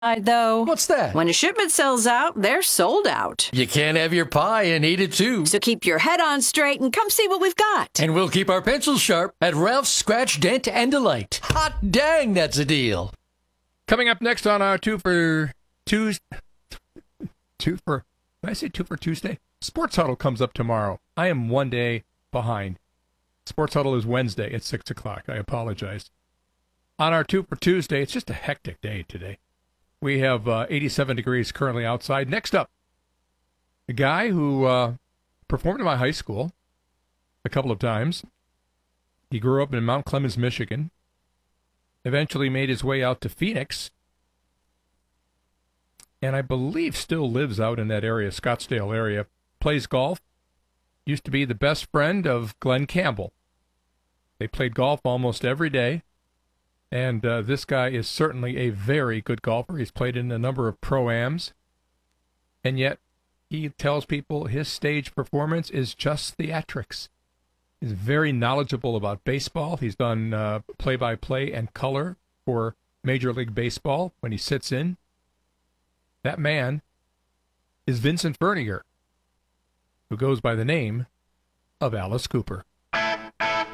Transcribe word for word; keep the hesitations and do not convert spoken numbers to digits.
though. What's that? When a shipment sells out, they're sold out. You can't have your pie and eat it too. So keep your head on straight and come see what we've got. And we'll keep our pencils sharp at Ralph's Scratch, Dent, and Delight. Hot dang, that's a deal. Coming up next on our two for Tuesday. Two for, did I say two for Tuesday? Sports Huddle comes up tomorrow. I am one day behind. Sports Huddle is Wednesday at six o'clock. I apologize. On our two for Tuesday, it's just a hectic day today. We have uh, eighty-seven degrees currently outside. Next up, a guy who uh, performed in my high school a couple of times. He grew up in Mount Clemens, Michigan. Eventually made his way out to Phoenix. And I believe still lives out in that area, Scottsdale area. Plays golf. Used to be the best friend of Glenn Campbell. They played golf almost every day. And uh, this guy is certainly a very good golfer. He's played in a number of pro-ams. And yet, he tells people his stage performance is just theatrics. He's very knowledgeable about baseball. He's done uh, play-by-play and color for Major League Baseball when he sits in. That man is Vincent Verniger, who goes by the name of Alice Cooper.